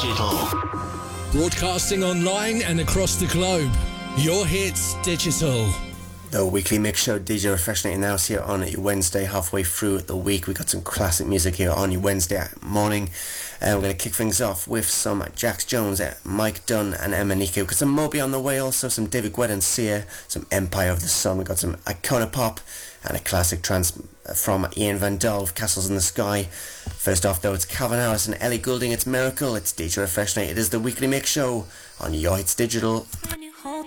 Digital. Broadcasting online and across the globe. Your Hits Digital. The weekly mix show, DJ Refreshing It now is here on your Wednesday, halfway through the week. We got some classic music here on your Wednesday morning. We're going to kick things off with some Jax Jones, Mike Dunn and Emma Nico. We've got some Moby on the way also, some David Guetta and Sia, some Empire of the Sun. We've got some Icona Pop and a classic trance from Ian Van Dahl with Castles in the Sky. First off though, it's Calvin Harris and Ellie Goulding. It's Miracle. It's DJ Refreshing It. It is the weekly mix show on your Hits Digital.